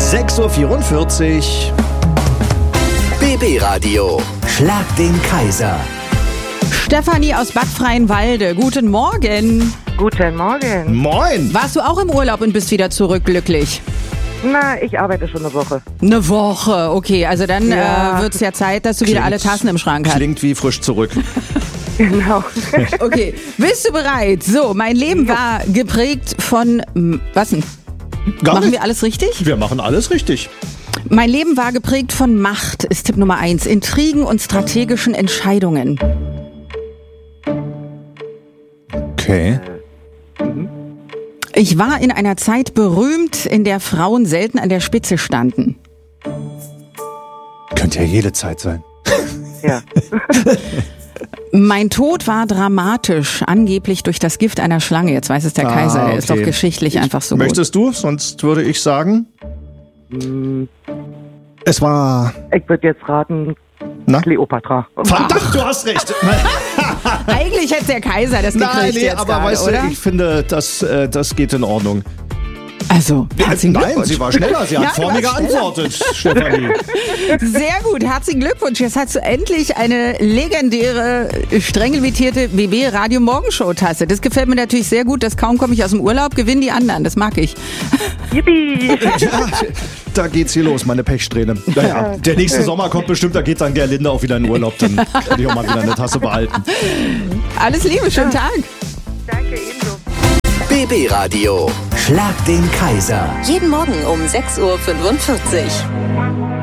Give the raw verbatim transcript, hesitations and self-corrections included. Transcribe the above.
sechs Uhr vierundvierzig. B B-Radio. Schlag den Kaiser. Stefanie aus Bad Freienwalde, guten Morgen. Guten Morgen. Moin. Warst du auch im Urlaub und bist wieder zurück glücklich? Na, ich arbeite schon eine Woche. Eine Woche, okay. Also dann Ja. äh, wird es ja Zeit, dass du wieder alle Tassen im Schrank hast. Klingt wie frisch zurück. Genau. Okay, bist du bereit? So, mein Leben war geprägt von, m, was denn? Gar Machen nicht. wir alles richtig? Wir machen alles richtig. Mein Leben war geprägt von Macht, ist Tipp Nummer eins. Intrigen und strategischen Entscheidungen. Okay. Ich war in einer Zeit berühmt, in der Frauen selten an der Spitze standen. Könnte ja jede Zeit sein. Ja. Mein Tod war dramatisch, angeblich durch das Gift einer Schlange. Jetzt weiß es der Ah, Kaiser, er ist okay. doch geschichtlich einfach so gut. Möchtest du? Sonst würde ich sagen. Es war. Ich würde jetzt raten, Na? Kleopatra. Verdammt, du hast recht. Eigentlich hätte der Kaiser das gekriegt Nein, nee, jetzt aber gerade, weißt oder? du, ich finde, das, äh, das geht in Ordnung. Also, herzlichen Nein, Glückwunsch. sie war schneller, sie hat Ja, vor du mir warst schneller. geantwortet, Stefanie. Sehr gut, herzlichen Glückwunsch. Jetzt hast du endlich eine legendäre, streng limitierte B B-Radio-Morgenshow-Tasse. Das gefällt mir natürlich sehr gut, dass kaum komme ich aus dem Urlaub, gewinnen die anderen. Das mag ich. Yippie! Ja, da geht's hier los, meine Pechsträhne. Naja, der nächste Sommer kommt bestimmt, da geht dann Gerlinde auch wieder in Urlaub, dann kann ich auch mal wieder eine Tasse behalten. Alles Liebe, schönen Tag. Danke, ebenso. B B-Radio. Schlag den Kaiser. Jeden Morgen um sechs Uhr fünfundvierzig.